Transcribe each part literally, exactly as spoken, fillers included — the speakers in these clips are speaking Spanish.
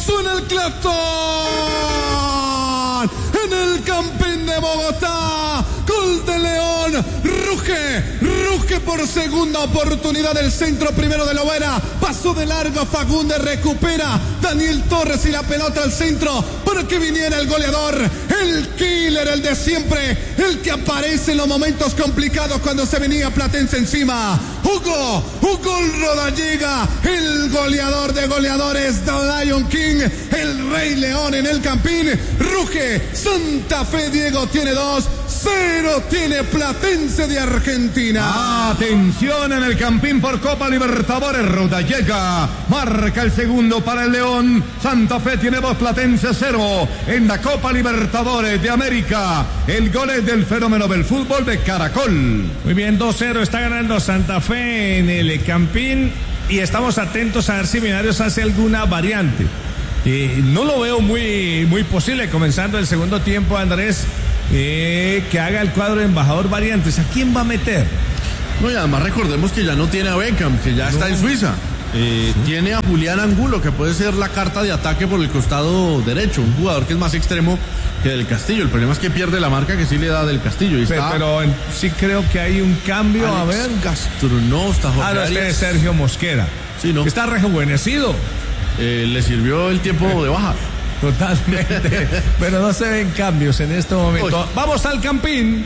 suena el Claxon en el Campín de Bogotá. Gol de León, ruge, ruge por segunda oportunidad del centro primero de Lovera, pasó de largo Fagundes, recupera Daniel Torres y la pelota al centro para que viniera el goleador, el killer, el de siempre, el que aparece en los momentos complicados cuando se venía Platense encima. Hugo, Hugo Rodallega, el goleador de goleadores, The Lion King, el Rey León en el Campín, ruge, Santa Fe Diego tiene dos, cero tiene Platense de Argentina. Atención en el Campín por Copa Libertadores, Rodallega marca el segundo para el León, Santa Fe tiene dos, Platense cero, en la Copa Libertadores de América, el gol es del fenómeno del fútbol de Caracol. Muy bien, dos cero está ganando Santa Fe en el Campín y estamos atentos a ver si Millonarios hace alguna variante. Eh, no lo veo muy, muy posible comenzando el segundo tiempo, Andrés, eh, que haga el cuadro de embajador variantes. ¿A quién va a meter? No, y además recordemos que ya no tiene a Beckham, que ya no. está en Suiza. Eh, ¿Sí? Tiene a Julián Angulo, que puede ser la carta de ataque por el costado derecho, un jugador que es más extremo que del Castillo. El problema es que pierde la marca que sí le da del Castillo. Y pero, está... pero sí creo que hay un cambio. Alex a ver. Castro, no, está Jorge Ah, no, este es Sergio Mosquera. Sí, ¿no? Está rejuvenecido. Eh, le sirvió el tiempo de baja. Totalmente. Pero no se ven cambios en este momento. Oye. Vamos al Campín.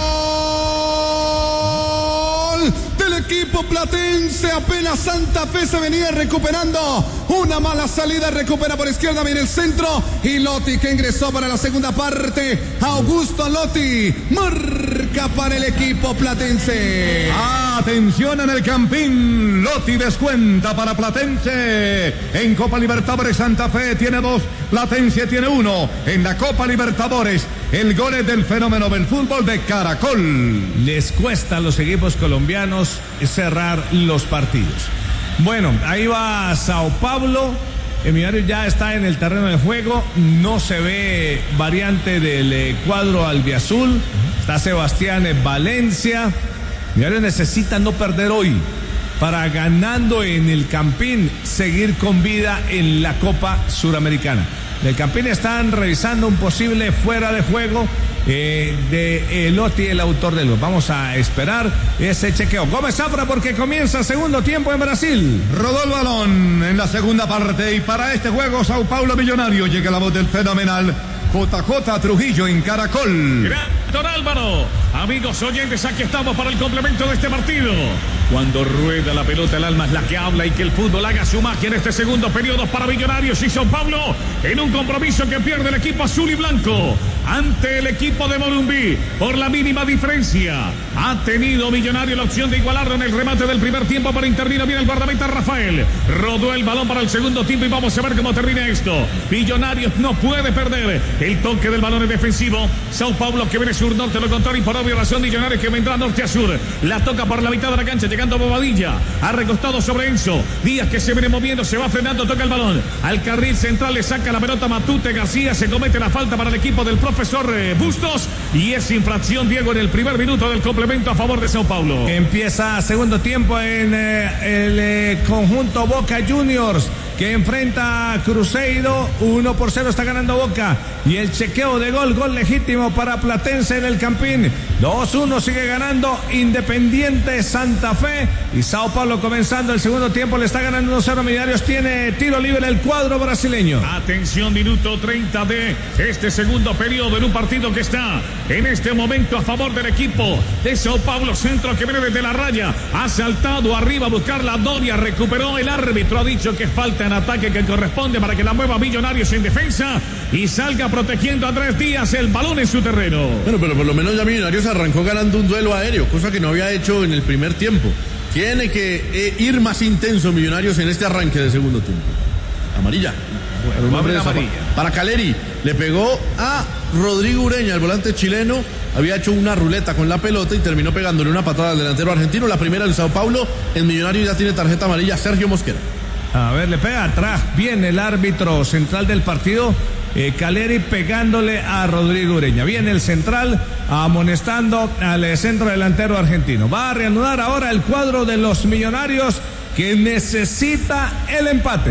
Del equipo platense, apenas Santa Fe se venía recuperando, una mala salida, recupera por izquierda, viene el centro y Lotti, que ingresó para la segunda parte, Augusto Lotti marca para el equipo platense. Atención en el Campín, Lotti descuenta para Platense. En Copa Libertadores Santa Fe tiene dos, Platense tiene uno. En la Copa Libertadores el gol es del fenómeno del fútbol de Caracol. Les cuesta a los equipos colombianos cerrar los partidos. Bueno, ahí va Sao Paulo. El Millonarios ya está en el terreno de juego. No se ve variante del eh, cuadro albiazul. Está Sebastián Valencia. Millonarios necesita no perder hoy para, ganando en el Campín, seguir con vida en la Copa Suramericana. Del Campín están revisando un posible fuera de juego eh, de Lotti, el autor del gol. Vamos a esperar ese chequeo. Gómez Zafra, porque comienza segundo tiempo en Brasil. Rodó el balón en la segunda parte y para este juego Sao Paulo Millonario llega la voz del fenomenal J J Trujillo en Caracol. Don Álvaro, amigos oyentes, aquí estamos para el complemento de este partido. Cuando rueda la pelota, el alma es la que habla, y que el fútbol haga su magia en este segundo periodo para Millonarios y Sao Paulo, en un compromiso que pierde el equipo azul y blanco ante el equipo de Morumbí por la mínima diferencia. Ha tenido Millonarios la opción de igualarlo en el remate del primer tiempo, para intervino bien el guardameta Rafael. Rodó el balón para el segundo tiempo y vamos a ver cómo termina esto. Millonarios no puede perder el toque del balón, es defensivo. Sao Paulo, que viene sur-norte, lo contrario, y por obvia razón Millonarios, que vendrá norte a sur. La toca por la mitad de la cancha, llegando a Bobadilla, ha recostado sobre Enzo Díaz, que se viene moviendo, se va frenando, toca el balón al carril central, le saca la pelota Matute García, se comete la falta para el equipo del profesor eh, Bustos, y es infracción, Diego, en el primer minuto del complemento a favor de Sao Paulo. Empieza segundo tiempo en eh, el eh, conjunto Boca Juniors, que enfrenta a Cruzeiro. Uno por cero está ganando Boca, y el chequeo de gol, gol legítimo para Platense en el Campín. dos uno sigue ganando Independiente Santa Fe, y Sao Paulo comenzando el segundo tiempo le está ganando uno cero. Millonarios tiene tiro libre el cuadro brasileño. Atención, minuto treinta de este segundo periodo, en un partido que está en este momento a favor del equipo de Sao Paulo. Centro que viene desde la raya, ha saltado arriba a buscar la Doria, recuperó, el árbitro ha dicho que falta en ataque que corresponde para que la mueva Millonarios en defensa y salga protegiendo a Andrés Díaz el balón en su terreno. Bueno, pero por lo menos ya Millonarios arrancó ganando un duelo aéreo, cosa que no había hecho en el primer tiempo. Tiene que eh, ir más intenso Millonarios en este arranque de segundo tiempo. Amarilla. Bueno, abre amarilla. Para Caleri, le pegó a Rodrigo Ureña, el volante chileno. Había hecho una ruleta con la pelota y terminó pegándole una patada al delantero argentino. La primera del Sao Paulo. En Millonarios ya tiene tarjeta amarilla Sergio Mosquera. A ver, le pega atrás bien el árbitro central del partido, eh, Caleri, pegándole a Rodrigo Ureña. Viene el central amonestando al centro delantero argentino. Va a reanudar ahora el cuadro de los Millonarios, que necesita el empate.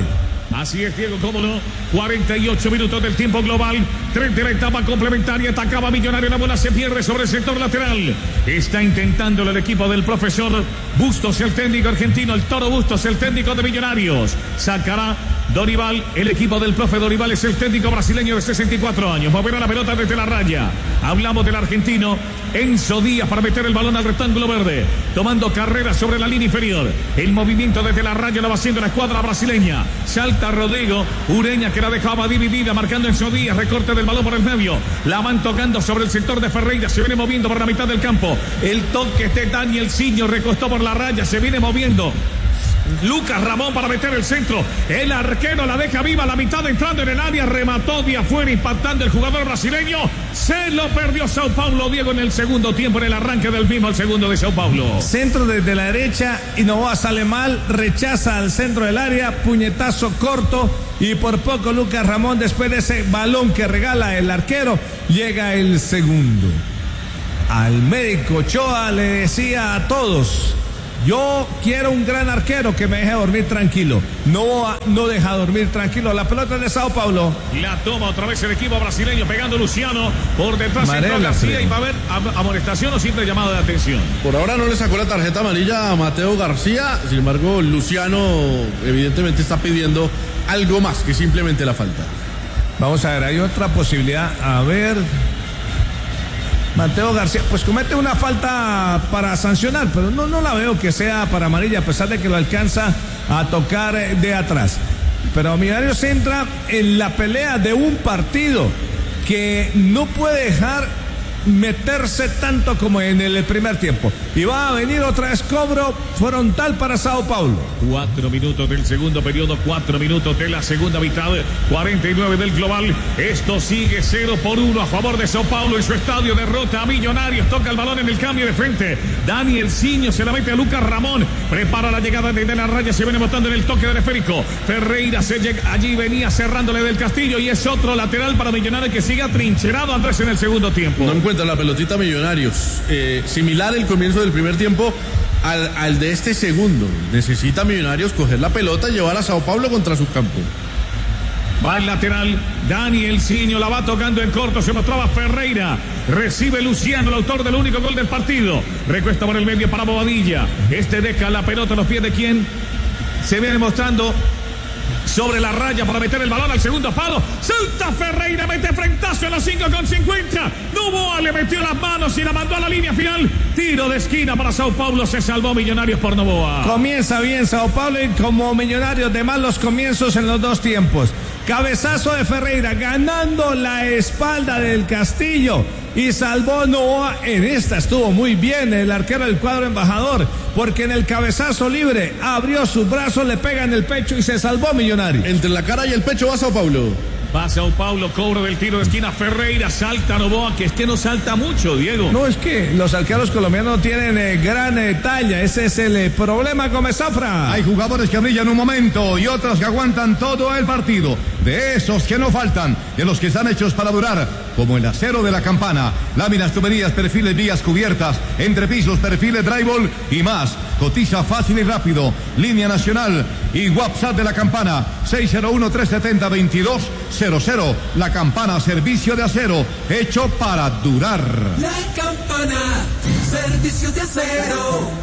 Así es, Diego, cómo no. cuarenta y ocho minutos del tiempo global. treinta de la etapa complementaria. Atacaba Millonario. La bola se pierde sobre el sector lateral. Está intentándolo el equipo del profesor Bustos, el técnico argentino. El Toro Bustos, el técnico de Millonarios. Sacará Dorival. El equipo del profe Dorival es el técnico brasileño de sesenta y cuatro años. Moverá la pelota desde la raya. Hablamos del argentino Enzo Díaz para meter el balón al rectángulo verde. Tomando carrera sobre la línea inferior. El movimiento desde la raya lo va haciendo la escuadra brasileña. Salta Rodrigo Ureña, que la dejaba dividida, marcando Enzo Díaz. Recorte del balón por el medio. La van tocando sobre el sector de Ferreira. Se viene moviendo por la mitad del campo. El toque de Daniel Siño recostó por la raya. Se viene moviendo Lucas Ramón para meter el centro. El arquero la deja viva a la mitad, entrando en el área. Remató de afuera, impactando el jugador brasileño. Se lo perdió Sao Paulo, Diego, en el segundo tiempo, en el arranque del mismo, el segundo de Sao Paulo. Centro desde la derecha y Novoa sale mal, rechaza al centro del área, puñetazo corto y por poco Lucas Ramón, después de ese balón que regala el arquero, llega el segundo. Al médico Ochoa le decía a todos: yo quiero un gran arquero que me deje dormir tranquilo. No, no deja dormir tranquilo. La pelota de Sao Paulo. La toma otra vez el equipo brasileño, pegando Luciano. Por detrás entró García y va a haber amonestación o simple llamado de atención. Por ahora no le sacó la tarjeta amarilla a Mateo García. Sin embargo, Luciano evidentemente está pidiendo algo más que simplemente la falta. Vamos a ver, hay otra posibilidad. A ver... Mateo García, pues comete una falta para sancionar, pero no, no la veo que sea para amarilla, a pesar de que lo alcanza a tocar de atrás. Pero Millonarios entra en la pelea de un partido que no puede dejar meterse tanto como en el primer tiempo. Y va a venir otra vez cobro frontal para Sao Paulo. Cuatro minutos del segundo periodo, cuatro minutos de la segunda mitad, cuarenta y nueve del global. Esto sigue cero por uno a favor de Sao Paulo en su estadio. Derrota a Millonarios, toca el balón en el cambio de frente. Daniel Siño se la mete a Lucas Ramón, prepara la llegada desde la raya, se viene botando en el toque del esférico. Ferreira se llega, allí venía cerrándole del Castillo y es otro lateral para Millonarios que sigue atrincherado, Andrés, en el segundo tiempo. No encuentra la pelotita Millonarios. Eh, similar el comienzo del primer tiempo al, al de este segundo. Necesita Millonarios coger la pelota y llevar a Sao Paulo contra su campo. Va el lateral, Daniel Siño la va tocando en corto, se mostraba Ferreira. Recibe Luciano, el autor del único gol del partido. Recuesta por el medio para Bobadilla. Este deja la pelota a los pies de quien se viene mostrando sobre la raya para meter el balón al segundo palo. Salta Ferreira, mete frentazo en los cinco con cincuenta. Novoa le metió las manos y la mandó a la línea final. Tiro de esquina para Sao Paulo. Se salvó Millonarios por Novoa. Comienza bien Sao Paulo y como Millonarios de malos comienzos en los dos tiempos. Cabezazo de Ferreira ganando la espalda del Castillo y salvó Novoa. En esta estuvo muy bien el arquero del cuadro embajador, porque en el cabezazo libre abrió sus brazos, le pega en el pecho y se salvó Millonarios. Entre la cara y el pecho va Sao Paulo. Va Sao Paulo, cobro del tiro de esquina. Ferreira, salta Novoa, que es que no salta mucho, Diego. No, es que los arqueros colombianos tienen eh, gran eh, talla. Ese es el eh, problema, Gómez Zafra. Hay jugadores que brillan un momento y otros que aguantan todo el partido. De esos que no faltan, de los que están hechos para durar, como el acero de la Campana. Láminas, tuberías, perfiles, vías cubiertas, entrepisos, perfiles, drywall y más. Cotiza fácil y rápido. Línea nacional y WhatsApp de la Campana seis cero uno, tres siete cero, veintidós cero cero. La Campana, servicio de acero hecho para durar. La Campana, servicio de acero.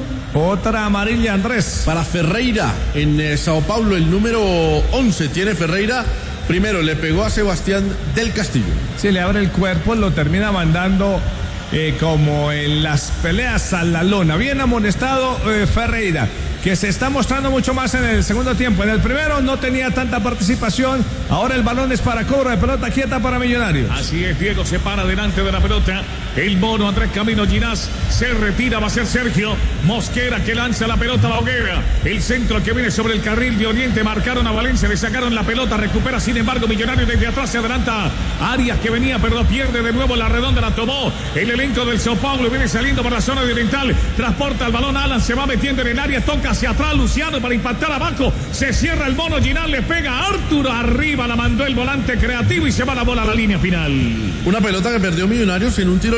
Otra amarilla, Andrés. Para Ferreira en eh, Sao Paulo, el número once tiene Ferreira. Primero le pegó a Sebastián del Castillo. Si le abre el cuerpo, lo termina mandando eh, como en las peleas a la lona. Bien amonestado eh, Ferreira, que se está mostrando mucho más en el segundo tiempo. En el primero no tenía tanta participación. Ahora el balón es para cobro de pelota quieta para Millonarios. Así es, Diego se para delante de la pelota. El mono Andrés Camino Ginás se retira, va a ser Sergio Mosquera que lanza la pelota a la hoguera. El centro que viene sobre el carril de Oriente, marcaron a Valencia, le sacaron la pelota, recupera sin embargo Millonarios desde atrás, se adelanta Arias que venía, pero pierde de nuevo la redonda, la tomó el elenco del Sao Paulo, viene saliendo por la zona de Oriental, transporta el balón, Alan se va metiendo en el área, toca hacia atrás Luciano para impactar abajo, se cierra el mono Ginás, le pega a Arturo, arriba la mandó el volante creativo y se va la bola a la línea final. Una pelota que perdió Millonarios en un tiro libre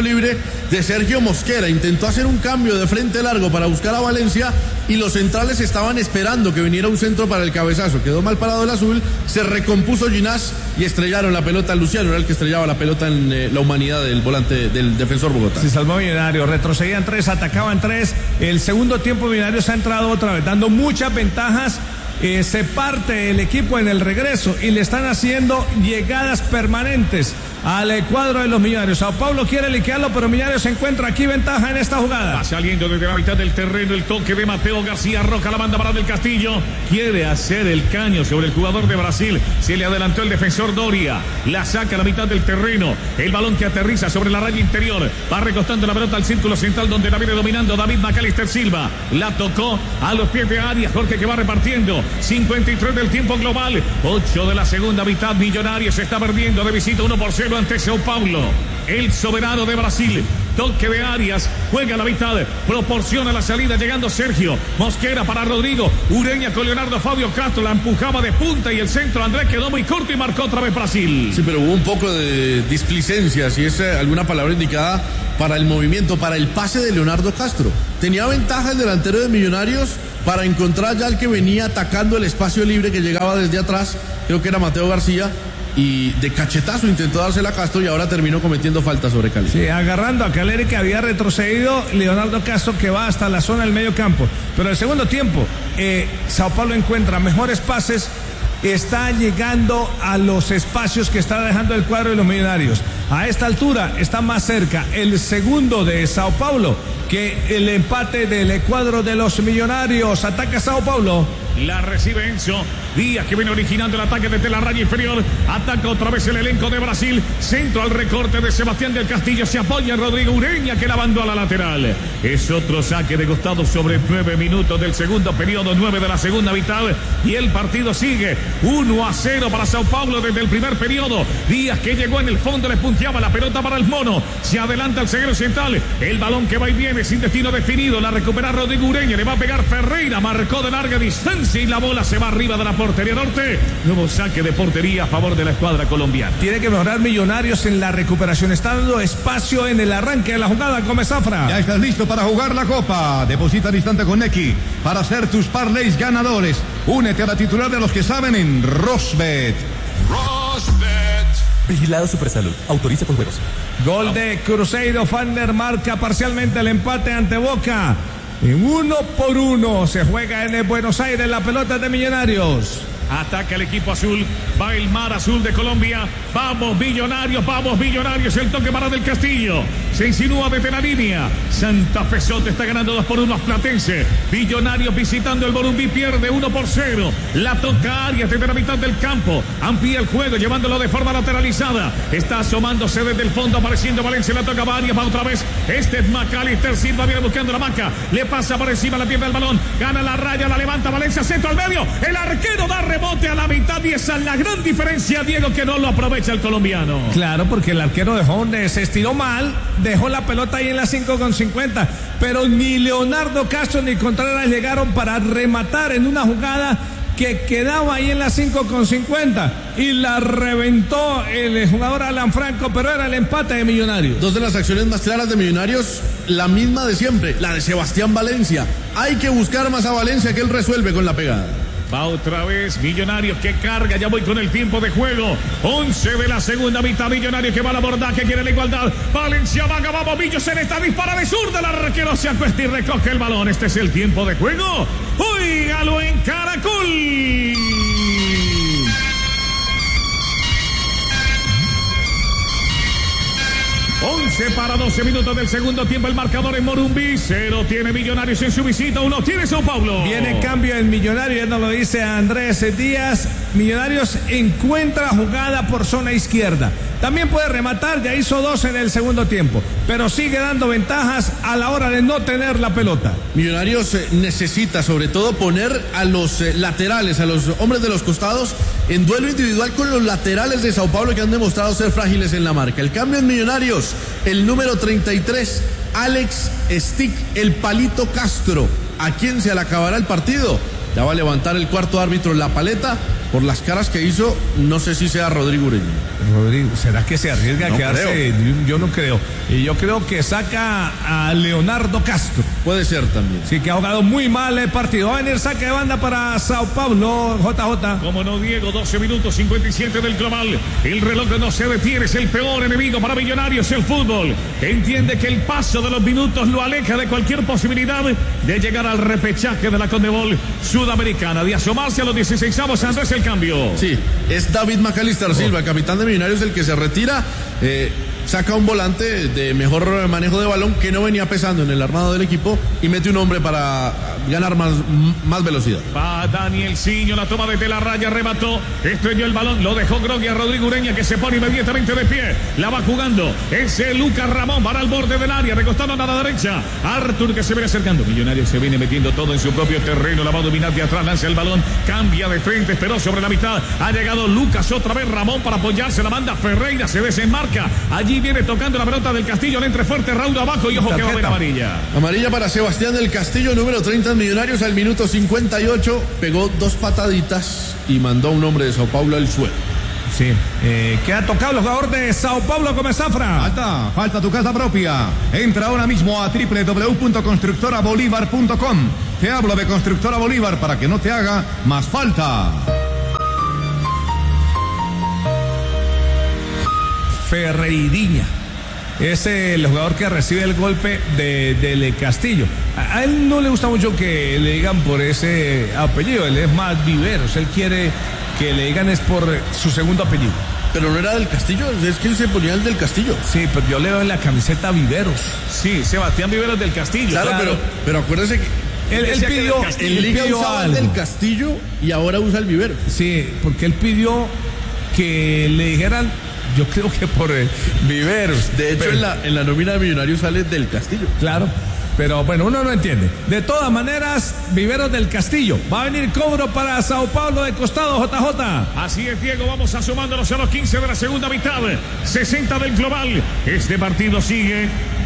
libre de Sergio Mosquera. Intentó hacer un cambio de frente largo para buscar a Valencia y los centrales estaban esperando que viniera un centro para el cabezazo. Quedó mal parado el azul, se recompuso Ginás y estrellaron la pelota. Luciano era el que estrellaba la pelota en eh, la humanidad del volante del defensor Bogotá. Se salvó Millonario, retrocedían tres, atacaban tres. El segundo tiempo Millonario se ha entrado otra vez, dando muchas ventajas. Eh, se parte el equipo en el regreso y le están haciendo llegadas permanentes al cuadro de los Millonarios. Sao Paulo quiere liquearlo, pero Millonarios se encuentra aquí ventaja en esta jugada. Va saliendo desde la mitad del terreno el toque de Mateo García Roca, la banda para del Castillo. Quiere hacer el caño sobre el jugador de Brasil. Se le adelantó el defensor Doria. La saca a la mitad del terreno. El balón que aterriza sobre la raya interior. Va recostando la pelota al círculo central donde la viene dominando David Macalister Silva. La tocó a los pies de Arias. Jorge que va repartiendo. cincuenta y tres del tiempo global. ocho de la segunda mitad. Millonarios se está perdiendo de visita uno por cero ante Sao Paulo. El soberano de Brasil. Toque de Arias, juega a la mitad, proporciona la salida, llegando Sergio Mosquera para Rodrigo Ureña con Leonardo Fabio Castro, la empujaba de punta y el centro Andrés quedó muy corto y marcó otra vez Brasil. Sí, pero hubo un poco de displicencia, si es alguna palabra indicada, para el movimiento, para el pase de Leonardo Castro. Tenía ventaja el delantero de Millonarios para encontrar ya el que venía atacando el espacio libre que llegaba desde atrás, creo que era Mateo García, y de cachetazo intentó dársela a Castro y ahora terminó cometiendo falta sobre Caleri. Sí, agarrando a Caleri que había retrocedido, Leonardo Castro que va hasta la zona del medio campo. Pero en el segundo tiempo, eh, Sao Paulo encuentra mejores pases, está llegando a los espacios que está dejando el cuadro de los Millonarios. A esta altura está más cerca el segundo de Sao Paulo que el empate del cuadro de los Millonarios. Ataca Sao Paulo. La recibe Enzo Díaz, que viene originando el ataque desde la raya inferior. Ataca otra vez el elenco de Brasil. Centro al recorte de Sebastián del Castillo. Se apoya Rodrigo Ureña, que la mandó a la lateral. Es otro saque de costado sobre nueve minutos del segundo periodo, nueve de la segunda mitad. Y el partido sigue uno a cero para Sao Paulo desde el primer periodo. Díaz, que llegó en el fondo, le punteaba la pelota para el mono. Se adelanta el zaguero central. El balón que va y viene sin destino definido. La recupera Rodrigo Ureña. Le va a pegar Ferreira. Marcó de larga distancia y la bola se va arriba de la portería norte. Nuevo saque de portería a favor de la escuadra colombiana. Tiene que mejorar Millonarios en la recuperación. Está dando espacio en el arranque de la jugada. Gómez Zafra. Ya estás listo para jugar la Copa. Deposita al instante con Nequi para hacer tus parlays ganadores. Únete a la titular de los que saben en Rosbet. Rosbet. Vigilado Supersalud. Autoriza con juegos. Gol de Cruzeiro. Fanner marca parcialmente el empate ante Boca. En uno por uno se juega en el Buenos Aires la pelota de Millonarios. Ataca el equipo azul, va el mar azul de Colombia. Vamos Millonarios, vamos Millonarios. El toque para del Castillo, se insinúa desde la línea. Santa Fe Sote está ganando dos por uno a Platense. Millonarios visitando el Morumbí, pierde uno por cero. La toca Arias desde la mitad del campo, amplía el juego llevándolo de forma lateralizada. Está asomándose desde el fondo, apareciendo Valencia. La toca Arias, va otra vez. Este es Macalister Silva, viene buscando la maca, le pasa por encima, la pierde el balón, gana la raya, la levanta Valencia, centro al medio. El arquero da rebote a la mitad y esa es la gran diferencia, Diego, que no lo aprovecha el colombiano. Claro, porque el arquero dejó, se estiró mal, dejó la pelota ahí en la cinco con cincuenta, pero ni Leonardo Castro ni Contreras llegaron para rematar en una jugada que quedaba ahí en la cinco con cincuenta y la reventó el jugador Alan Franco, pero era el empate de Millonarios. Dos de las acciones más claras de Millonarios, la misma de siempre, la de Sebastián Valencia. Hay que buscar más a Valencia, que él resuelve con la pegada. Va otra vez Millonarios, que carga, ya voy con el tiempo de juego. once de la segunda mitad, Millonarios que va al abordaje, quiere la igualdad. Valencia, vaga, vamos, Millo, se le está dispara de zurda, el arquero se acuesta y recoge el balón. Este es el tiempo de juego. Óigalo en Caracol. once para doce minutos del segundo tiempo, el marcador en Morumbí. Cero tiene Millonarios en su visita, uno tiene Sao Paulo. Viene cambio en Millonarios, ya nos lo dice Andrés Díaz. Millonarios encuentra jugada por zona izquierda. También puede rematar, ya hizo dos en el segundo tiempo, pero sigue dando ventajas a la hora de no tener la pelota. Millonarios eh, necesita sobre todo poner a los eh, laterales, a los hombres de los costados en duelo individual con los laterales de Sao Paulo, que han demostrado ser frágiles en la marca. El cambio en Millonarios, el número treinta y tres, Alex Stick, el Palito Castro. ¿A quién se le acabará el partido? Ya va a levantar el cuarto árbitro la paleta por las caras que hizo, no sé si sea Rodrigo Ureña. Rodrigo, ¿será que se arriesga a no quedarse? Creo. Yo no creo. Y yo creo que saca a Leonardo Castro. Puede ser también. Sí, que ha jugado muy mal el partido. Va a venir saque de banda para Sao Paulo, J J. Como no, Diego, doce minutos cincuenta y siete del global. El reloj no se detiene, es el peor enemigo para Millonarios, el fútbol. Entiende que el paso de los minutos lo aleja de cualquier posibilidad de llegar al repechaje de la Conmebol Sudamericana, de asomarse a los dieciseisavos. Andrés, el cambio. Sí, es David Macalister Silva, capitán de Millonarios, el que se retira. Eh, saca un volante de mejor manejo de balón que no venía pesando en el armado del equipo y mete un hombre para ganar más, más velocidad. Va Daniel Ciño, la toma desde la raya, remató, estrelló el balón, lo dejó Grogui a Rodrigo Ureña, que se pone inmediatamente de pie, la va jugando, ese Lucas Ramón, para al borde del área, recostando a la derecha, Artur, que se viene acercando, Millonarios se viene metiendo todo en su propio terreno, la va a dominar de atrás, lanza el balón, cambia de frente, esperó sobre la mitad, ha llegado Lucas, otra vez Ramón para apoyarse, la manda Ferreira, se desenmarca, allí viene tocando la pelota del Castillo, le entre fuerte, Raúl abajo y ojo que va a haber amarilla. Amarilla para Sebastián del Castillo, número treinta en Millonarios, al minuto cincuenta y ocho, pegó dos pataditas y mandó a un hombre de Sao Paulo al suelo. Sí, eh, ¿qué ha tocado el jugador de Sao Paulo Gómez Zafra? Falta, falta tu casa propia. Entra ahora mismo a doble u doble u doble u punto constructora bolívar punto com. Te hablo de Constructora Bolívar para que no te haga más falta. Ferreirinha es el jugador que recibe el golpe de, del Castillo. A, a él no le gusta mucho que le digan por ese apellido, él es más Viveros, él quiere que le digan es por su segundo apellido. Pero no era del Castillo, es que él se ponía el del Castillo. Sí, pero yo le veo en la camiseta Viveros. Sí, Sebastián Viveros del Castillo. Claro, claro. pero, pero acuérdese que Él, él pidió, en él Liga pidió usaba el algo. del Castillo y ahora usa el Vivero. Sí, porque él pidió que le dijeran, yo creo que por eh, Viveros. De hecho, Pero- en, la, en la nómina de Millonarios sale del Castillo. Claro, pero bueno, uno no entiende. De todas maneras, Viveros del Castillo. Va a venir cobro para Sao Paulo de costado, J J. Así es, Diego, vamos asomándonos a los quince de la segunda mitad, sesenta del global. Este partido sigue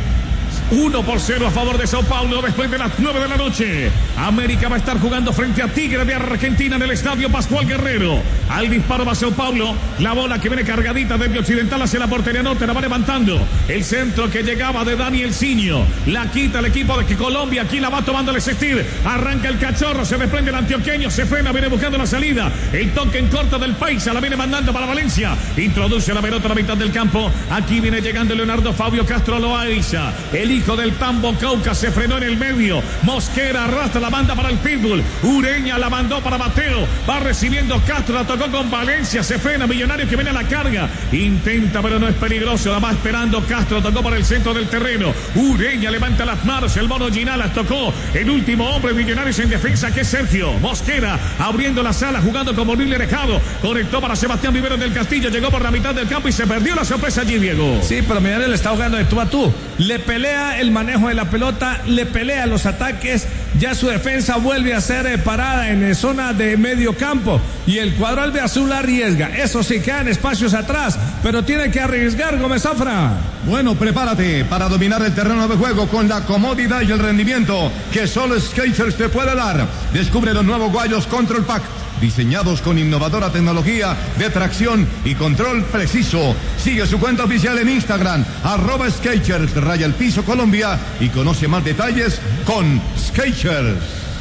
uno por cero a favor de Sao Paulo después de las nueve de la noche. América va a estar jugando frente a Tigre de Argentina en el estadio Pascual Guerrero. Al disparo va Sao Paulo. La bola que viene cargadita desde Occidental hacia la portería norte la va levantando. El centro que llegaba de Daniel Ciño. La quita el equipo de Colombia. Aquí la va tomando el Existir. Arranca el cachorro. Se desprende el antioqueño. Se frena. Viene buscando la salida. El toque en corto del Paisa. La viene mandando para Valencia. Introduce la pelota a la mitad del campo. Aquí viene llegando Leonardo Fabio Castro Loaiza. El hijo del Tambo Cauca se frenó en el medio. Mosquera arrastra la banda para el Pitbull. Ureña la mandó para Mateo. Va recibiendo Castro. La tocó con Valencia. Se frena. Millonario que viene a la carga. Intenta, pero no es peligroso. La va esperando Castro. Tocó para el centro del terreno. Ureña levanta las manos. El mono Ginalas tocó. El último hombre Millonarios en defensa, que es Sergio Mosquera. Abriendo la sala, jugando como Luis Lerejado. Conectó para Sebastián Viveros del Castillo. Llegó por la mitad del campo y se perdió la sorpresa allí, Diego. Sí, pero Millonarios le está jugando de tú a tú. Le pelea el manejo de la pelota, le pelea los ataques. Ya su defensa vuelve a ser eh, parada en eh, zona de medio campo. Y el cuadro albiazul arriesga. Eso sí, quedan espacios atrás, pero tiene que arriesgar Gómez Zafra. Bueno, prepárate para dominar el terreno de juego con la comodidad y el rendimiento que solo Skechers te puede dar. Descubre los nuevos guayos Control Pack, diseñados con innovadora tecnología de tracción y control preciso. Sigue su cuenta oficial en Instagram, arroba Skechers, raya el piso Colombia, y conoce más detalles con Skechers.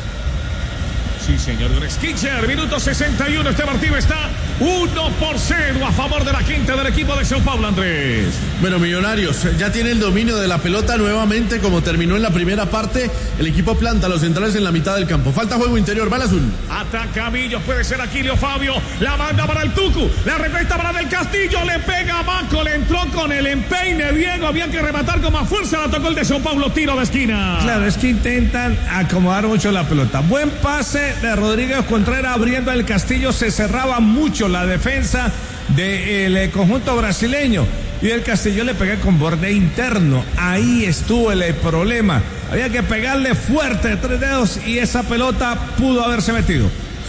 Sí, señor Skitcher, minuto sesenta y uno. Este partido está uno por cero a favor de la quinta del equipo de Sao Paulo, Andrés. Bueno, Millonarios ya tiene el dominio de la pelota nuevamente, como terminó en la primera parte. El equipo planta los centrales en la mitad del campo. Falta juego interior, va el azul. Ataca Millos, puede ser Aquilio Fabio. La manda para el Tucu. La recuesta para Del Castillo. Le pega a Banco. Le entró con el empeine. Diego, había que rematar con más fuerza. La tocó el de Sao Paulo. Tiro de esquina. Claro, es que intentan acomodar mucho la pelota. Buen pase de Rodríguez Contreras abriendo el Castillo. Se cerraba mucho la defensa del eh, conjunto brasileño. Y el Castillo le pega con borde interno. Ahí estuvo el, el problema. Había que pegarle fuerte, tres dedos, y esa pelota pudo haberse metido.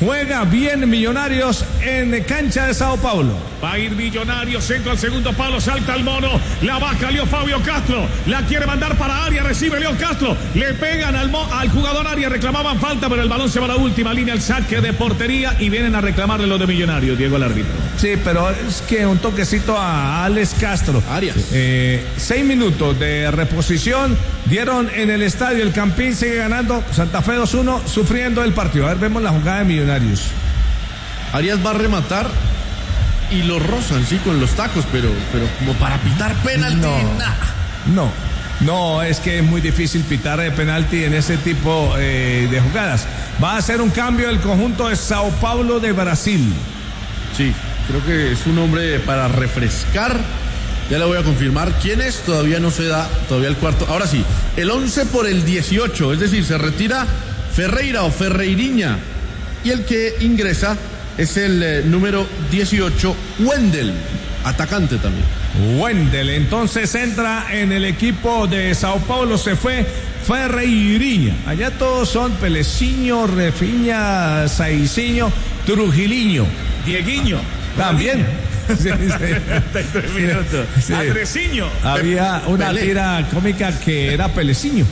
Juega bien Millonarios en cancha de Sao Paulo. Va a ir Millonarios, centro al segundo palo, salta el mono, la baja Leo Fabio Castro, la quiere mandar para Arias, recibe Leo Castro, le pegan al, mo, al jugador Arias, reclamaban falta, pero el balón se va a la última línea, el saque de portería y vienen a reclamarle los de Millonarios, Diego el árbitro. Sí, pero es que un toquecito a Alex Castro. Arias. Eh, seis minutos de reposición dieron en el estadio, el Campín sigue ganando, Santa Fe dos uno, sufriendo el partido. A ver, vemos la jugada de Millonarios. Arias va a rematar y lo rozan, sí, con los tacos, pero, pero como para pitar penalti, no, nada. No, no, es que es muy difícil pitar de penalti en ese tipo eh, de jugadas. Va a hacer un cambio el conjunto de Sao Paulo de Brasil. Sí, creo que es un hombre para refrescar. Ya le voy a confirmar quién es, todavía no se da, todavía el cuarto. Ahora sí, el once por el dieciocho, es decir, se retira Ferreira o Ferreiriña. Y el que ingresa es el eh, número dieciocho, Wendel, atacante también. Wendel, entonces entra en el equipo de Sao Paulo, se fue Ferreiriña. Allá todos son Peleciño, Refiña, Saicinho, Trujiliño. Dieguiño. También. Sí, sí. Sí. Andresiño. Había una Pelé. tira cómica que era Peleciño.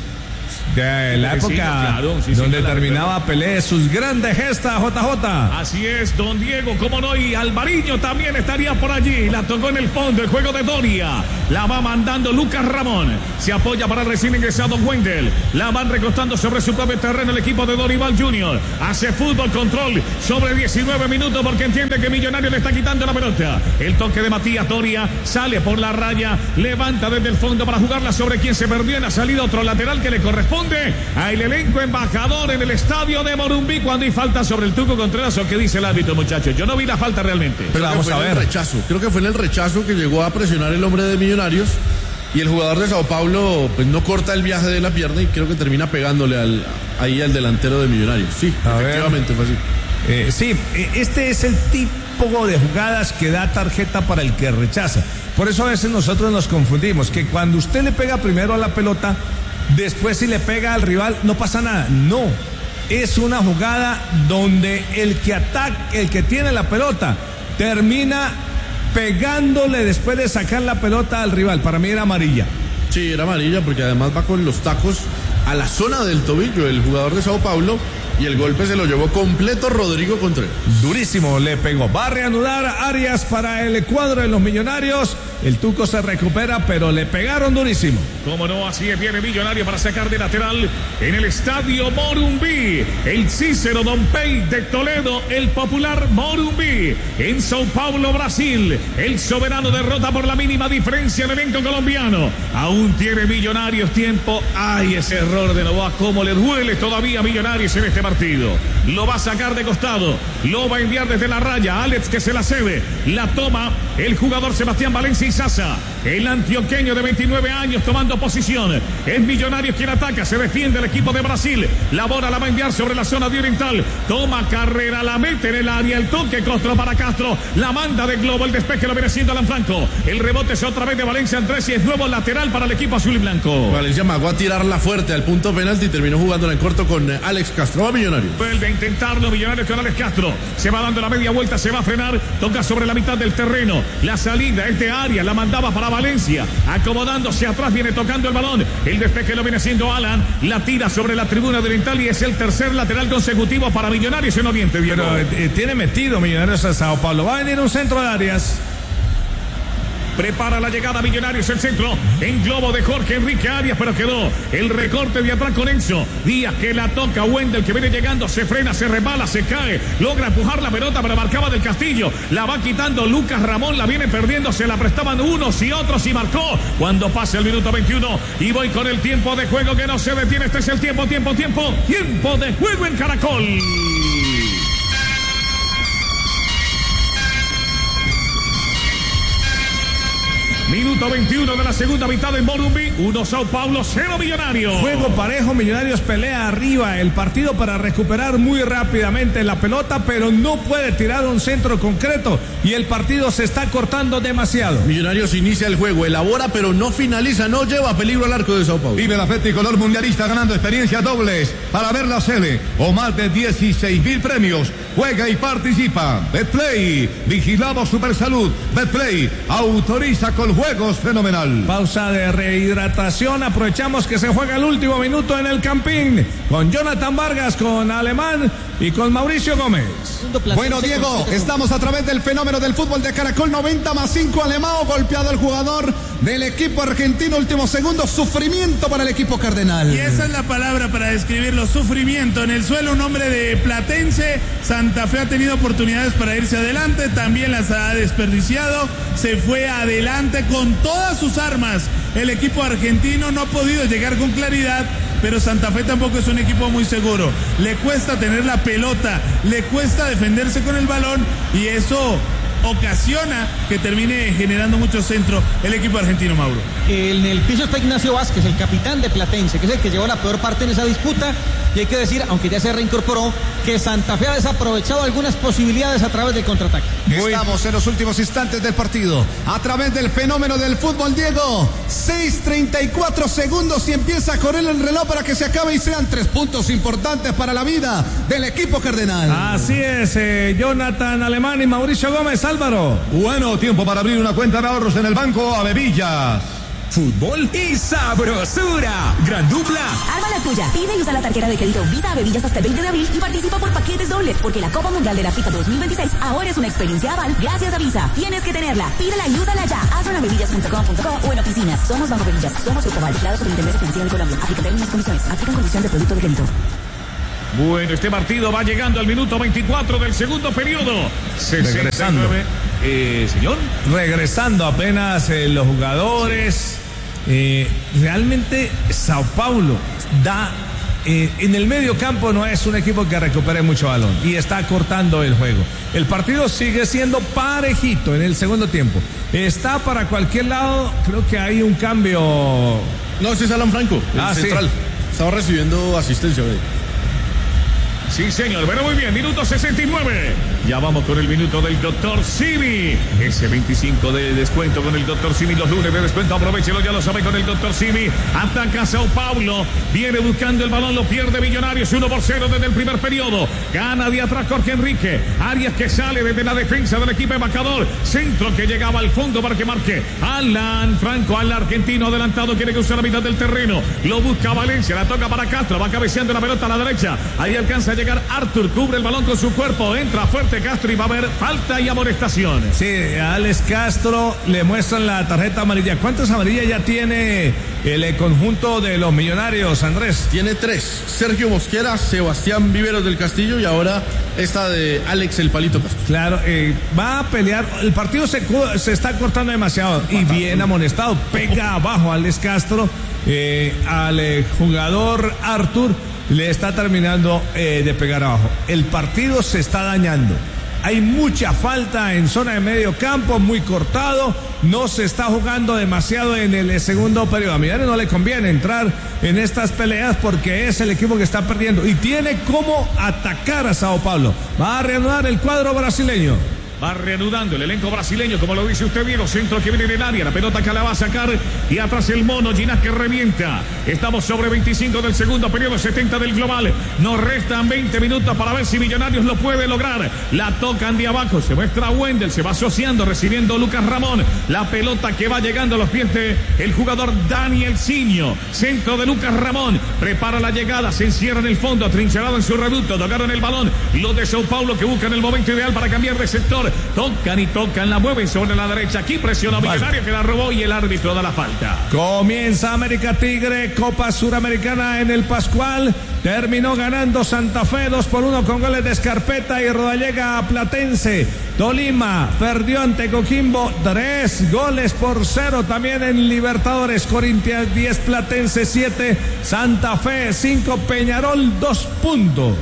De la época claro, sí, donde sí, terminaba Pelé sus grandes gestas, J J. Así es, don Diego, cómo no, y Alvariño también estaría por allí. La tocó en el fondo, el juego de Doria. La va mandando Lucas Ramón. Se apoya para el recién ingresado Wendel. La van recostando sobre su propio terreno el equipo de Dorival junior Hace fútbol control sobre diecinueve minutos porque entiende que Millonario le está quitando la pelota. El toque de Matías Doria sale por la raya, levanta desde el fondo para jugarla sobre quien se perdió en la salida, otro lateral que le corresponde al elenco embajador en el estadio de Morumbí cuando hay falta sobre el Tuco Contreras. ¿O qué dice el árbitro, muchachos? Yo no vi la falta realmente. Pero vamos a ver. El rechazo. Creo que fue en el rechazo que llegó a presionar el hombre de Millonarios y el jugador de Sao Paulo pues no corta el viaje de la pierna y creo que termina pegándole al, ahí al delantero de Millonarios. Sí, a efectivamente ver. fue así. Eh, sí, este es el tipo de jugadas que da tarjeta para el que rechaza. Por eso a veces nosotros nos confundimos, que cuando usted le pega primero a la pelota, después si le pega al rival no pasa nada. No, es una jugada donde el que ataca, el que tiene la pelota, termina pegándole después de sacar la pelota al rival. Para mí era amarilla. Sí, era amarilla porque además va con los tacos a la zona del tobillo el jugador de Sao Paulo y el golpe se lo llevó completo Rodrigo Contreras. Durísimo le pegó. Va a reanudar Arias para el cuadro de los Millonarios. El Tuco se recupera, pero le pegaron durísimo. Como no, así es, viene Millonario para sacar de lateral en el estadio Morumbí. El Cícero Dompey de Toledo, el popular Morumbí. En Sao Paulo, Brasil, el soberano derrota por la mínima diferencia en el elenco colombiano. Aún tiene Millonarios tiempo. Ay, ese error de Novoa, cómo le duele todavía a Millonarios en este partido. Lo va a sacar de costado, lo va a enviar desde la raya. Alex que se la cede, la toma el jugador Sebastián Valencia y Sasa, el antioqueño de veintinueve años tomando posición. Es Millonarios quien ataca, se defiende el equipo de Brasil. La bola la va a enviar sobre la zona de oriental. Toma carrera, la mete en el área. El toque Castro para Castro. La manda de Globo, el despeje lo viene siendo Alan Franco. El rebote es otra vez de Valencia Andrés y es nuevo lateral para el equipo azul y blanco. Valencia magó a tirarla fuerte al punto penalti y terminó jugándola en corto con Alex Castro. Va Millonarios. Vuelve a intentarlo Millonarios con Alex Castro. Se va dando la media vuelta, se va a frenar. Toca sobre la mitad del terreno. La salida es de área, la mandaba para Valencia. Acomodándose atrás, viene tocando el balón. El despeje lo viene haciendo Alan. La tira sobre la tribuna de oriental y es el tercer lateral consecutivo para Millonarios en Oriente. Diego. Pero eh, tiene metido Millonarios a Sao Paulo. Va a venir un centro de Arias. Prepara la llegada Millonarios, el centro en globo de Jorge Enrique Arias, pero quedó el recorte de atrás con Enzo Díaz que la toca. Wendel que viene llegando, se frena, se resbala, se cae, logra empujar la pelota, pero marcaba del Castillo, la va quitando Lucas Ramón, la viene perdiendo, se la prestaban unos y otros y marcó cuando pasa el minuto veintiuno y voy con el tiempo de juego que no se detiene. Este es el tiempo, tiempo, tiempo, tiempo de juego en Caracol. Minuto veintiuno de la segunda mitad en Morumbi. uno Sao Paulo, cero Millonarios. Juego parejo, Millonarios pelea arriba el partido para recuperar muy rápidamente la pelota, pero no puede tirar un centro concreto y el partido se está cortando demasiado. Millonarios inicia el juego, elabora pero no finaliza, no lleva peligro al arco de Sao Paulo. Vive la fe tricolor mundialista ganando experiencias dobles para ver la sede o más de dieciséis mil premios. Juega y participa. Betplay, vigilamos Supersalud. Betplay autoriza con juegos fenomenal. Pausa de rehidratación. Aprovechamos que se juega el último minuto en el Campín con Jonathan Vargas, con Alemán y con Mauricio Gómez. Bueno, Diego, estamos a través del fenómeno del fútbol de Caracol. Noventa más cinco Alemán, golpeado el jugador del equipo argentino. Último segundo, sufrimiento para el equipo cardenal. Y esa es la palabra para describirlo, sufrimiento. En el suelo un hombre de Platense. Santa Fe ha tenido oportunidades para irse adelante, también las ha desperdiciado. Se fue adelante con todas sus armas. El equipo argentino no ha podido llegar con claridad, pero Santa Fe tampoco es un equipo muy seguro. Le cuesta tener la pelota, le cuesta defenderse con el balón y eso ocasiona que termine generando mucho centro el equipo argentino, Mauro. En el piso está Ignacio Vázquez, el capitán de Platense, que es el que llevó la peor parte en esa disputa, y hay que decir, aunque ya se reincorporó, que Santa Fe ha desaprovechado algunas posibilidades a través del contraataque. Estamos en los últimos instantes del partido, a través del fenómeno del fútbol, Diego. seis treinta y cuatro segundos y empieza a correr el reloj para que se acabe y sean tres puntos importantes para la vida del equipo cardenal. Así es, eh, Jonathan Alemán y Mauricio Gómez. Álvaro. Bueno, tiempo para abrir una cuenta de ahorros en el banco Avevillas. Fútbol y sabrosura. Gran dupla. Arma la tuya. Pide y usa la tarjeta de crédito Visa Bebillas hasta el veinte de abril y participa por paquetes dobles, porque la Copa Mundial de la FIFA dos mil veintiséis ahora es una experiencia aval gracias a Visa. Tienes que tenerla. Pídela y úsala ya. Hazlo en avevillas punto com punto co o en oficinas. Somos Banco Bebillas. Somos Grupo Val. Claro, Superintendencia Financiera de Colombia. Aplica términos y condiciones. Aplican condición de producto de crédito. Bueno, este partido va llegando al minuto veinticuatro del segundo periodo. Regresando. Eh, señor. Regresando apenas eh, los jugadores. Eh, realmente Sao Paulo da eh, en el medio campo, no es un equipo que recupere mucho balón y está cortando el juego. El partido sigue siendo parejito en el segundo tiempo. Está para cualquier lado. Creo que hay un cambio. No, ese es Alan Franco, el ah, central. Sí. Estaba recibiendo asistencia. ¿Ve? Sí, señor, pero muy bien, minuto sesenta y nueve. Ya vamos con el minuto del doctor Simi. Ese veinticinco de descuento con el doctor Simi. Los lunes de descuento, aprovechelo, ya lo sabe, con el doctor Simi. Ataca Sao Paulo. Viene buscando el balón, lo pierde Millonarios. uno por cero desde el primer periodo. Gana de atrás Jorge Enrique. Arias que sale desde la defensa del equipo embajador. Centro que llegaba al fondo para que marque Alan Franco, al argentino adelantado. Quiere cruzar la mitad del terreno. Lo busca Valencia. La toca para Castro. Va cabeceando la pelota a la derecha. Ahí alcanza a llegar Arthur, cubre el balón con su cuerpo, entra fuerte Castro y va a haber falta y amonestación. Sí, a Alex Castro le muestran la tarjeta amarilla. ¿Cuántas amarillas ya tiene el conjunto de los Millonarios, Andrés? Tiene tres. Sergio Mosquera, Sebastián Viveros del Castillo y ahora esta de Alex el Palito Castro. Claro, eh, va a pelear. El partido se, se está cortando demasiado y bien amonestado. Pega abajo a Alex Castro, eh, al eh, jugador Arthur. Le está terminando eh, de pegar abajo. El partido se está dañando. Hay mucha falta en zona de medio campo, muy cortado. No se está jugando demasiado en el segundo periodo. A Millonarios no le conviene entrar en estas peleas porque es el equipo que está perdiendo y tiene cómo atacar a Sao Paulo. Va a reanudar el cuadro brasileño. Va reanudando el elenco brasileño, como lo dice usted, Diego. Centro que viene en el área, la pelota que la va a sacar y atrás el mono Ginás que revienta. Estamos sobre veinticinco del segundo periodo, setenta del global. Nos restan veinte minutos para ver si Millonarios lo puede lograr. La tocan de abajo, se muestra Wendel, se va asociando, recibiendo Lucas Ramón. La pelota que va llegando a los pies de el jugador Daniel Ciño. Centro de Lucas Ramón, prepara la llegada, se encierra en el fondo, atrincherado en su reducto, tocaron el balón. Los de Sao Paulo que buscan el momento ideal para cambiar de sector. Tocan y tocan, la mueven sobre la derecha. Aquí presiona a Millonario que la robó y el árbitro da la falta. Comienza América Tigre, Copa Suramericana en el Pascual. Terminó ganando Santa Fe dos por uno con goles de Escarpeta y Rodallega Platense. Tolima perdió ante Coquimbo tres goles por cero también en Libertadores. Corinthians diez, Platense siete, Santa Fe cinco, Peñarol dos puntos.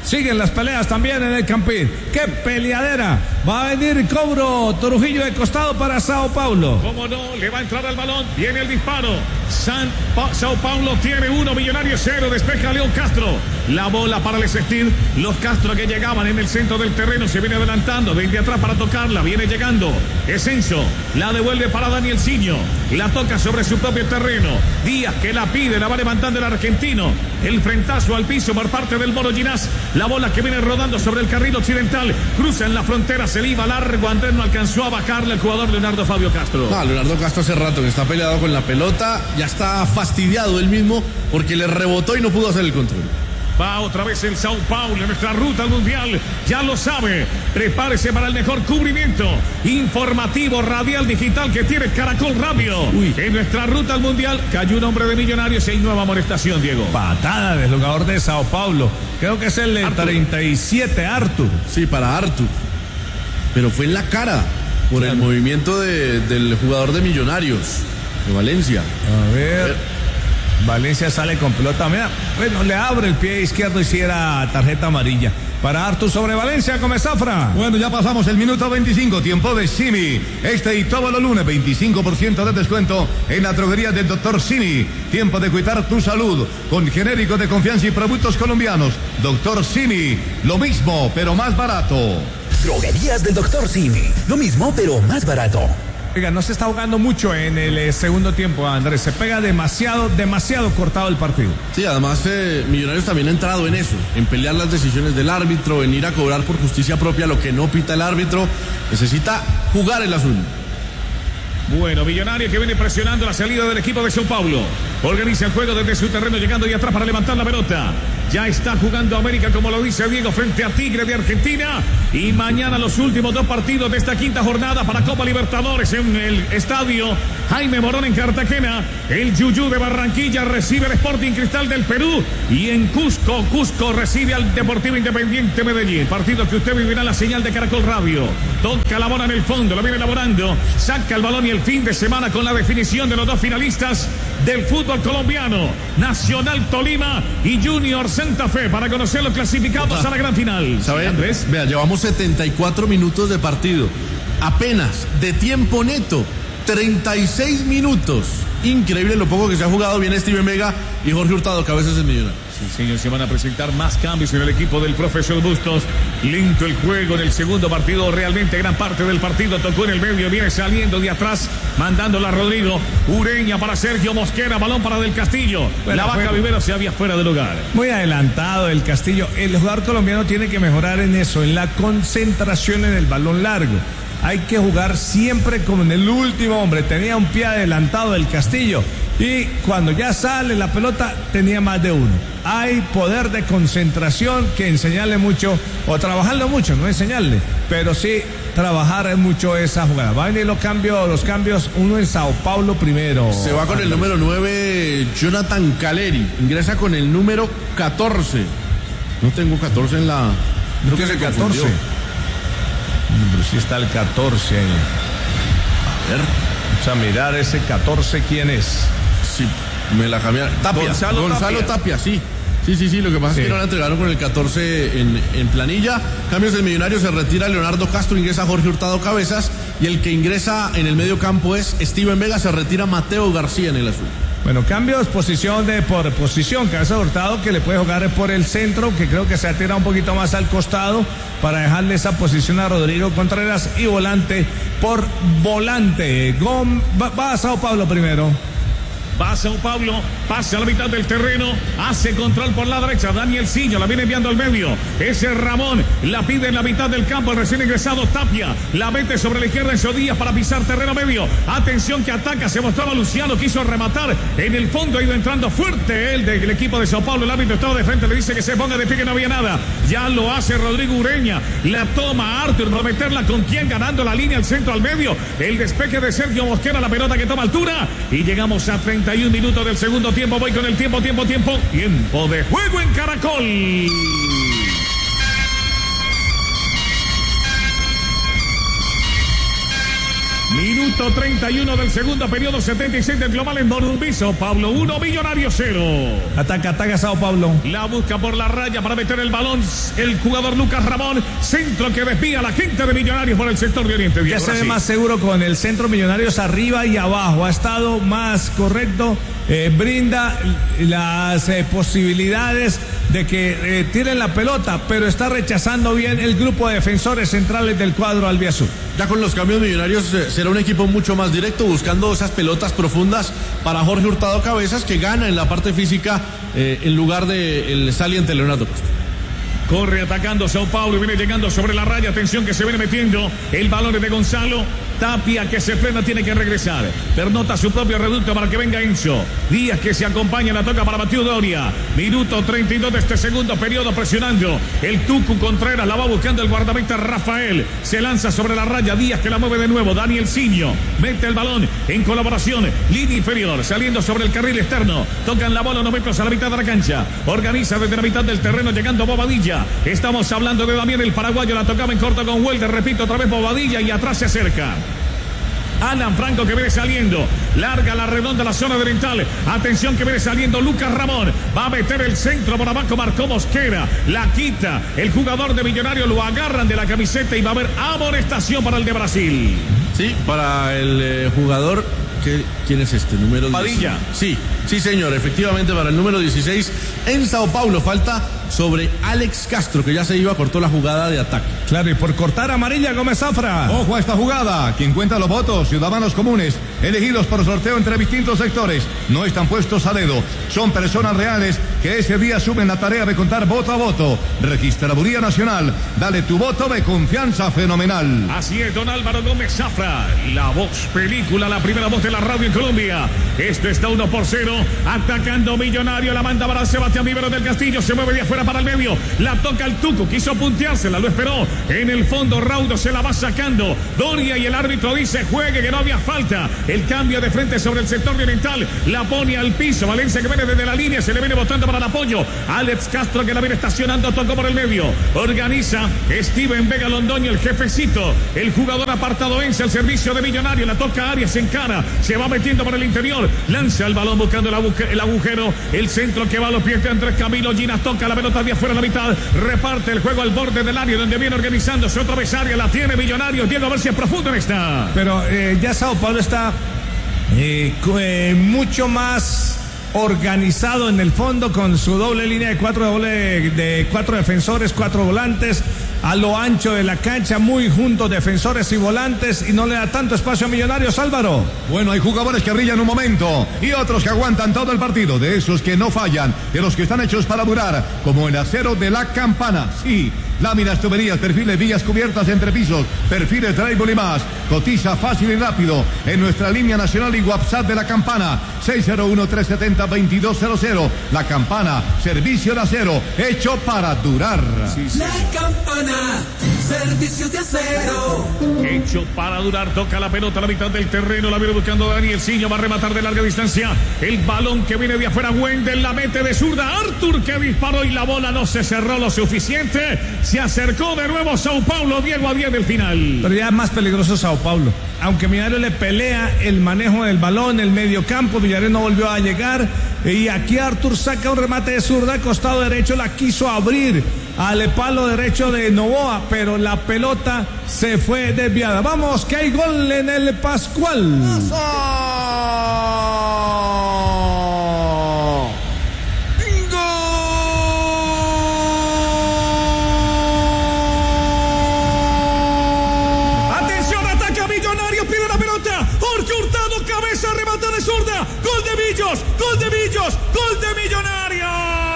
Siguen las peleas también en el Campín. ¡Qué peleadera! Va a venir cobro Trujillo de costado para Sao Paulo. Cómo no, le va a entrar al balón. Viene el disparo. San pa Sao Paulo tiene uno, Millonario cero. Despeja León Castro. La bola para el existir. Los Castro que llegaban en el centro del terreno se viene adelantando. Desde atrás para tocarla. Viene llegando. Esenso. La devuelve para Daniel Ciño. La toca sobre su propio terreno. Díaz que la pide. La va levantando el argentino. El frentazo al piso por parte del Moro Ginás. La bola que viene rodando sobre el carril occidental. Cruza en la frontera. Se le iba largo. Andrés no alcanzó a bajarle el jugador Leonardo Fabio Castro. No, Leonardo Castro hace rato que está peleado con la pelota. Ya está fastidiado él mismo porque le rebotó y no pudo hacer el control. Va otra vez el Sao Paulo en nuestra ruta al mundial. Ya lo sabe. Prepárese para el mejor cubrimiento informativo radial digital que tiene Caracol Radio. Uy. En nuestra ruta al mundial cayó un hombre de Millonarios y hay nueva amonestación, Diego. Patada del jugador de Sao Paulo. Creo que es el de treinta y siete, Artur. Sí, para Artur. Pero fue en la cara por claro. el movimiento de, del jugador de Millonarios, de Valencia. A ver. A ver. Valencia sale con pelota, mira, bueno, le abre el pie izquierdo y si era tarjeta amarilla. Para Artur sobre Valencia, come Zafra. Bueno, ya pasamos el minuto veinticinco, tiempo de Simi. Este y todos los lunes, veinticinco por ciento de descuento en la droguería del doctor Simi. Tiempo de cuidar tu salud con genéricos de confianza y productos colombianos. doctor Simi, lo mismo, pero más barato. Droguerías del doctor Simi, lo mismo, pero más barato. Oiga, no se está jugando mucho en el eh, segundo tiempo, Andrés. Se pega demasiado, demasiado cortado el partido. Sí, además eh, Millonarios también ha entrado en eso, en pelear las decisiones del árbitro, en ir a cobrar por justicia propia lo que no pita el árbitro. Necesita jugar el azul. Bueno, Millonario que viene presionando la salida del equipo de Sao Paulo. Organiza el juego desde su terreno, llegando y atrás para levantar la pelota. Ya está jugando América, como lo dice Diego, frente a Tigre de Argentina. Y mañana los últimos dos partidos de esta quinta jornada para Copa Libertadores en el estadio Jaime Morón en Cartagena. El Yuyú de Barranquilla recibe al Sporting Cristal del Perú. Y en Cusco, Cusco recibe al Deportivo Independiente Medellín. Partido que usted vivirá en la señal de Caracol Radio. Toca la bola en el fondo, la viene elaborando. Saca el balón y el fin de semana con la definición de los dos finalistas del fútbol colombiano. Nacional Tolima y Junior Santa Fe, para conocer los clasificados a la gran final. ¿Sabe, Andrés? Vea, llevamos setenta y cuatro minutos de partido. Apenas de tiempo neto, treinta y seis minutos. Increíble lo poco que se ha jugado. Viene Steven Vega y Jorge Hurtado, cabezas de Millonario. Sí, señor, se van a presentar más cambios en el equipo del profesor Bustos. Lento el juego en el segundo partido. Realmente gran parte del partido tocó en el medio. Viene saliendo de atrás, mandándola a Rodrigo. Ureña para Sergio Mosquera. Balón para Del Castillo. Bueno, la vaca Vivero se había fuera del lugar. Muy adelantado el Castillo. El jugador colombiano tiene que mejorar en eso, en la concentración en el balón largo. Hay que jugar siempre como en el último hombre. Tenía un pie adelantado del Castillo. Y cuando ya sale la pelota, tenía más de uno. Hay poder de concentración que enseñarle mucho, o trabajarlo mucho, no enseñarle, pero sí trabajar mucho esa jugada. Va a venir los cambios, los cambios, uno en Sao Paulo primero. Se va con el número nueve, Jonathan Caleri. Ingresa con el número catorce. No tengo catorce en la... Creo que es el catorce. Pero sí está el catorce ahí. A ver. Vamos a mirar ese catorce, ¿quién es? Sí, me la cambiaron. Tapia, Gonzalo, Gonzalo Tapia. Tapia, sí. Sí, sí, sí, lo que pasa sí. es que no la entregaron con el catorce en, en planilla. Cambios del Millonario, se retira Leonardo Castro, ingresa Jorge Hurtado Cabezas. Y el que ingresa en el medio campo es Steven Vega, se retira Mateo García en el azul. Bueno, cambios, posición de por posición. Cabeza Hurtado que le puede jugar por el centro, que creo que se ha tirado un poquito más al costado para dejarle esa posición a Rodrigo Contreras, y volante por volante. Gom, va, va a Sao Paulo primero. Va a Sao Paulo, pasa a la mitad del terreno, hace control por la derecha, Daniel Ciño, la viene enviando al medio, ese Ramón, la pide en la mitad del campo, el recién ingresado Tapia, la mete sobre la izquierda en Díaz para pisar terreno medio, atención que ataca, se mostraba Luciano, quiso rematar, en el fondo ha ido entrando fuerte él del equipo de Sao Paulo, el árbitro estaba de frente, le dice que se ponga de pie, que no había nada, ya lo hace Rodrigo Ureña, la toma Artur, para meterla con quien, ganando la línea al centro al medio, el despeje de Sergio Mosquera, la pelota que toma altura, y llegamos a treinta y un minutos del segundo tiempo. Voy con el tiempo, tiempo, tiempo. Tiempo de juego en Caracol. Minuto Minuto treinta y uno del segundo periodo, setenta y seis del global en Morumbi. Sao Paulo uno, Millonarios cero. Ataca, ataca Sao Paulo. La busca por la raya para meter el balón el jugador Lucas Ramón. Centro que desvía a la gente de Millonarios por el sector de Oriente. Ya se ve más seguro con el centro Millonarios arriba y abajo. Ha estado más correcto. Eh, brinda las eh, posibilidades de que eh, tiren la pelota, pero está rechazando bien el grupo de defensores centrales del cuadro albiazul. Ya con los cambios, Millonarios eh, será un equipo mucho más directo, buscando esas pelotas profundas para Jorge Hurtado Cabezas, que gana en la parte física eh, en lugar del saliente Leonardo Castro. Corre atacando Sao Paulo y viene llegando sobre la raya. Atención que se viene metiendo. El balón es de Gonzalo. Tapia que se frena, tiene que regresar. Pernota su propio reducto para que venga Enzo. Díaz que se acompaña, la toca para Matiu Doria. Minuto treinta y dos de este segundo periodo, presionando. El Tucu Contreras la va buscando el guardameta Rafael. Se lanza sobre la raya. Díaz que la mueve de nuevo. Daniel Ciño mete el balón en colaboración. Línea inferior, saliendo sobre el carril externo. Tocan la bola unos metros a la mitad de la cancha. Organiza desde la mitad del terreno, llegando Bobadilla. Estamos hablando de Damián el paraguayo. La tocaba en corto con Welder. Repito otra vez Bobadilla y atrás se acerca Alan Franco que viene saliendo. Larga la redonda la zona oriental. Atención que viene saliendo Lucas Ramón. Va a meter el centro por abajo. Marcó Mosquera. La quita el jugador de Millonarios. Lo agarran de la camiseta y va a haber amonestación para el de Brasil. Sí, para el eh, jugador. ¿Qué, ¿Quién es este? Número Padilla. Sí, sí señor. Efectivamente para el número dieciséis en Sao Paulo. Falta sobre Alex Castro, que ya se iba, cortó la jugada de ataque. Claro, y por cortar amarilla Gómez Zafra. Ojo a esta jugada. Quien cuenta los votos, ciudadanos comunes, elegidos por sorteo entre distintos sectores. No están puestos a dedo. Son personas reales que ese día asumen la tarea de contar voto a voto. Registraduría Nacional. Dale tu voto de confianza fenomenal. Así es, don Álvaro Gómez Zafra. La voz película, la primera voz de la radio en Colombia. Esto está uno por cero. Atacando Millonario. La manda para Sebastián Vivero del Castillo. Se mueve de afuera para el medio. La toca el Tuco. Quiso punteársela. Lo esperó. En el fondo, Raudo se la va sacando. Doria y el árbitro dice juegue, que no había falta. El cambio de frente sobre el sector oriental. La pone al piso. Valencia que viene desde la línea. Se le viene botando para el apoyo. Alex Castro que la viene estacionando. Tocó por el medio. Organiza Steven Vega Londoño, el jefecito. El jugador apartado Ense al servicio de Millonario. La toca Arias en cara. Se va metiendo por el interior. Lanza el balón buscando el, agu- el agujero. El centro que va a los pies de Andrés Camilo. Ginas toca la pelota de afuera a la mitad. Reparte el juego al borde del área donde viene organizándose otra vez área. La tiene Millonarios. Diego, a ver si es profundo en esta. Pero eh, ya Sao Paulo está eh, eh, mucho más organizado en el fondo, con su doble línea de cuatro, doble, de cuatro defensores, cuatro volantes a lo ancho de la cancha, muy juntos defensores y volantes, y no le da tanto espacio a Millonarios. Álvaro. Bueno, hay jugadores que brillan un momento y otros que aguantan todo el partido, de esos que no fallan, de los que están hechos para durar, como el acero de la Campana. Sí, láminas, tuberías, perfiles, vías cubiertas entre pisos, perfiles, drywall y más. Cotiza fácil y rápido en nuestra línea nacional y WhatsApp de la Campana, seis cero uno, tres siete cero, dos dos cero cero. La Campana, servicio de acero, hecho para durar. Sí, sí. La Campana, servicio de acero. Hecho para durar. Toca la pelota a la mitad del terreno. La viene buscando Daniel Ciño. Va a rematar de larga distancia. El balón que viene de afuera. Wendel la mete de zurda. Arthur que disparó y la bola no se cerró lo suficiente. Se acercó de nuevo Sao Paulo. Diego a diez del final. Pero ya es más peligroso Sao Paulo. Aunque Millonarios le pelea el manejo del balón, el medio campo, Millonarios no volvió a llegar. Y aquí Arthur saca un remate de zurda, costado derecho, la quiso abrir al palo derecho de Novoa, pero la pelota se fue desviada. Vamos, que hay gol en el Pascual. Atención, ataca Millonarios, pide la pelota. Jorge Hurtado, cabeza, remate de zurda. Gol de Millos, gol de Millos, gol de Millonarios.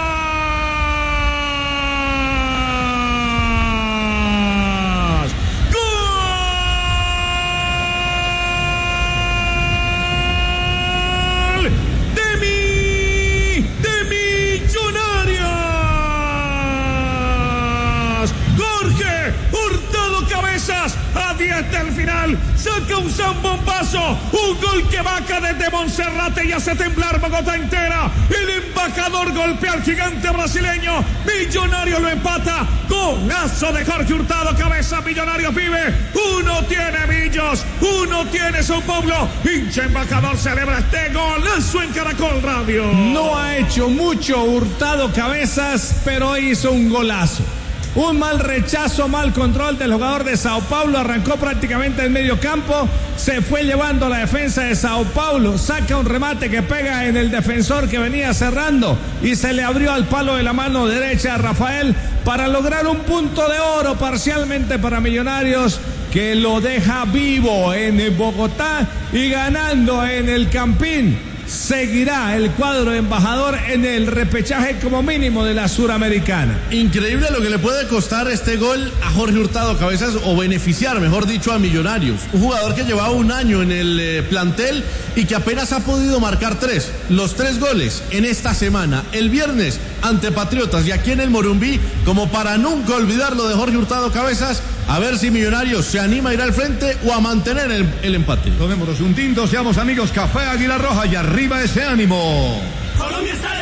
A diez del final, saca un zambombazo, un gol que vaca desde Monserrate y hace temblar Bogotá entera. El embajador golpea al gigante brasileño. Millonario lo empata. Golazo de Jorge Hurtado, cabeza. Millonarios vive. Uno tiene Millos, uno uno tiene Sao Paulo. Hincha embajador celebra este golazo en Caracol Radio. No ha hecho mucho Hurtado Cabezas, pero hizo un golazo. Un mal rechazo, mal control del jugador de Sao Paulo. Arrancó prácticamente en medio campo. Se fue llevando la defensa de Sao Paulo. Saca un remate que pega en el defensor que venía cerrando. Y se le abrió al palo de la mano derecha a Rafael para lograr un punto de oro parcialmente para Millonarios, que lo deja vivo en Bogotá y ganando en el Campín. Seguirá el cuadro de embajador en el repechaje como mínimo de la Suramericana. Increíble lo que le puede costar este gol a Jorge Hurtado Cabezas, o beneficiar, mejor dicho, a Millonarios. Un jugador que llevaba un año en el eh, plantel y que apenas ha podido marcar tres. Los tres goles en esta semana, el viernes ante Patriotas y aquí en el Morumbí, como para nunca olvidar lo de Jorge Hurtado Cabezas. A ver si Millonarios se anima a ir al frente o a mantener el, el empate. Tomémonos un tinto, seamos amigos. Café Águila Roja y arriba ese ánimo. Colombia está